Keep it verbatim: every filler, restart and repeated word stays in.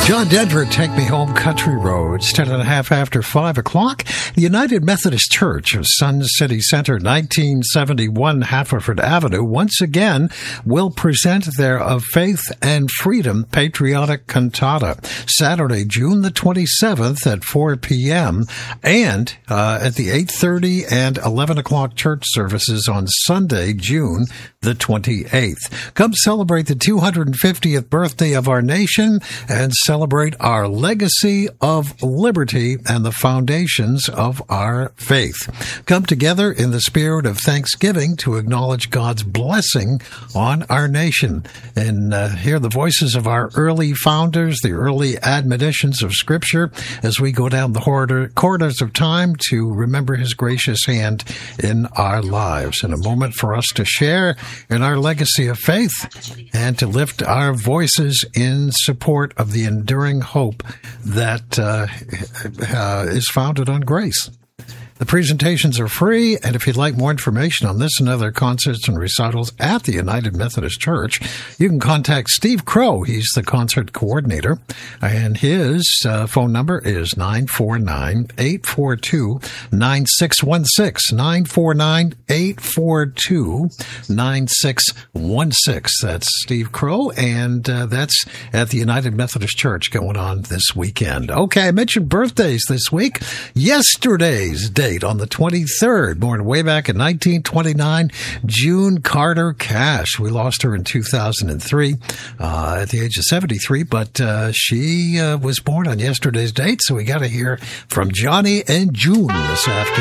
John Denver, Take Me Home Country Roads, ten and a half after five o'clock. The United Methodist Church of Sun City Center, nineteen seventy-one Haverford Avenue, once again will present their Of Faith and Freedom Patriotic Cantata, Saturday, June the twenty-seventh at four p.m., and uh, at the eight thirty and eleven o'clock church services on Sunday, June the twenty-eighth. Come celebrate the two hundred fiftieth birthday of our nation and celebrate our legacy of liberty and the foundations of our faith. Come together in the spirit of thanksgiving to acknowledge God's blessing on our nation and uh, hear the voices of our early founders, the early admonitions of Scripture as we go down the corridors of time to remember His gracious hand in our lives. In a moment for us to share in our legacy of faith and to lift our voices in support of the enduring hope that uh, uh, is founded on grace. The presentations are free, and if you'd like more information on this and other concerts and recitals at the United Methodist Church, you can contact Steve Crow. He's the concert coordinator, and his uh, phone number is nine four nine, eight four two, nine six one six, nine four nine, eight four two, nine six one six. That's Steve Crow, and uh, that's at the United Methodist Church going on this weekend. Okay, I mentioned birthdays this week. Yesterday's date, on the twenty-third, born way back in nineteen twenty-nine, June Carter Cash. We lost her in two thousand three uh, at the age of seventy-three, but uh, she uh, was born on yesterday's date, so we got to hear from Johnny and June this afternoon.